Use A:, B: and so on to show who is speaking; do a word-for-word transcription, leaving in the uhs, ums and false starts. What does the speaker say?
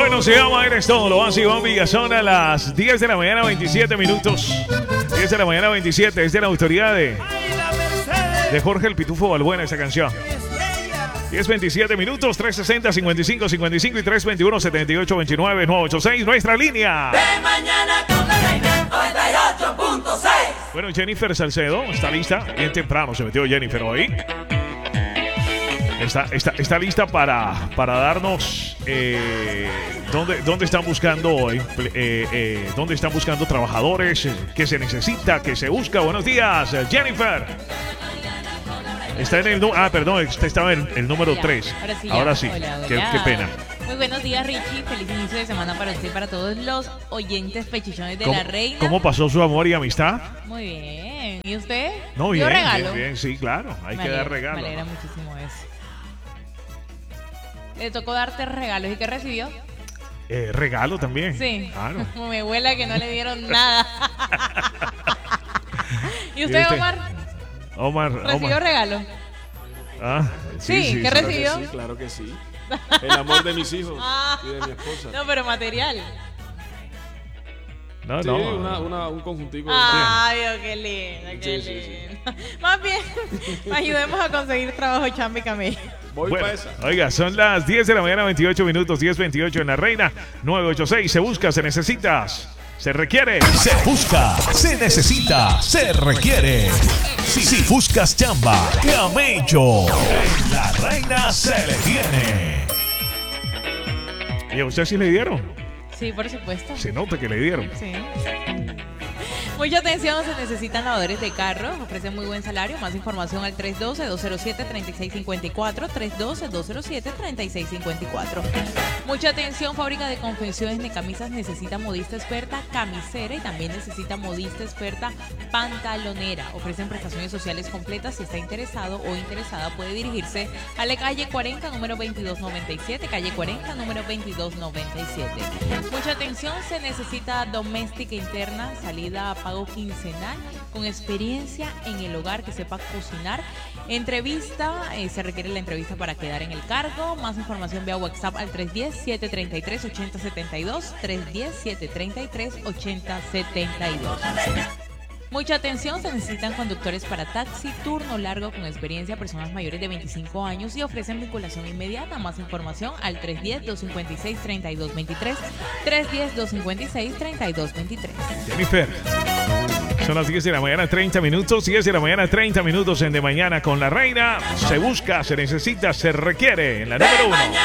A: Bueno, se llama Eres Todo, lo hace Iván Villazón a las diez de la mañana, veintisiete minutos. diez de la mañana, veintisiete. Es de la autoría de, de Jorge el Pitufo Balbuena esa canción. diez veintisiete minutos, trescientos sesenta, cincuenta y cinco, cincuenta y cinco y trescientos veintiuno, setenta y ocho, veintinueve, nueve ochenta y seis. Nuestra línea.
B: De mañana con la reina noventa y ocho punto seis.
A: Bueno, Jennifer Salcedo está lista. Bien temprano se metió Jennifer hoy. Está, está, está lista para, para darnos eh, dónde, dónde están buscando eh, eh, dónde están buscando trabajadores, eh, qué se necesita, qué se busca. Buenos días, Jennifer. Está en el ah, perdón, este estaba en el número tres.
C: Ahora sí.
A: Ahora sí.
C: Hola, hola.
A: Qué, qué pena.
C: Muy buenos días, Richie. Feliz inicio de semana para usted y para todos los oyentes pechichones de
A: ¿Cómo,
C: la reina.
A: ¿Cómo pasó su amor y amistad?
C: Muy bien. ¿Y usted?
A: No, bien,
C: ¿Dio regalo?
A: bien, bien, sí, claro. Hay
C: Me
A: que
C: alegra,
A: dar regalo.
C: Me alegra muchísimo eso. Le tocó darte regalos. ¿Y qué recibió?
A: Eh, regalo también.
C: Sí.
A: Claro.
C: Como mi abuela que no le dieron nada. ¿Y usted,
A: ¿Y usted?
C: Omar?
A: Omar,
C: ¿Recibió
A: Omar.
C: regalo?
A: Ah, sí,
C: Sí,
A: sí,
C: ¿qué
A: sí.
C: recibió?
D: Sí, claro que sí. El amor de mis hijos
C: Ah.
D: y de mi esposa.
C: No, pero material.
A: No,
D: Sí,
A: no.
D: una, una, un conjuntico.
C: Ay, oh, qué lindo, qué
D: Sí, sí, sí.
C: lindo. Más bien, ayudemos a conseguir trabajo chamba y camello.
D: Voy
A: Bueno,
D: para esa.
A: oiga, son las diez de la mañana, veintiocho minutos, diez veintiocho en la Reina, nueve ochenta y seis. Se busca, se necesitas, se requiere.
E: Se busca, se necesita, se requiere. Si, si buscas chamba, camello. En la Reina se le tiene.
A: ¿Y a usted sí le dieron?
C: Sí, por supuesto.
A: Se nota que le dieron.
C: Sí. Mucha atención, se necesitan lavadores de carro, ofrecen muy buen salario. Más información al tres uno dos, dos cero siete, tres seis cinco cuatro, tres uno dos, dos cero siete, tres seis cinco cuatro. Mucha atención, fábrica de confecciones de camisas necesita modista experta camisera y también necesita modista experta pantalonera. Ofrecen prestaciones sociales completas. Si está interesado o interesada puede dirigirse a la calle cuarenta, número veintidós noventa y siete, calle cuarenta, número veintidós noventa y siete. Mucha atención, se necesita doméstica interna, salida a pago quincenal, con experiencia en el hogar, que sepa cocinar. Entrevista, eh, se requiere la entrevista para quedar en el cargo. Más información vía WhatsApp al tres uno cero, siete tres tres, ocho cero siete dos, tres uno cero, siete tres tres, ocho cero siete dos. Mucha atención, se necesitan conductores para taxi, turno largo con experiencia, personas mayores de veinticinco años y ofrecen vinculación inmediata. Más información al tres uno cero, dos cinco seis, tres dos dos tres, tres uno cero, dos cinco seis, tres dos dos tres.
A: Jennifer. Son las diez de la mañana, treinta minutos. diez de la mañana, treinta minutos en De Mañana con la Reina. Se busca, se necesita, se requiere. En la número uno.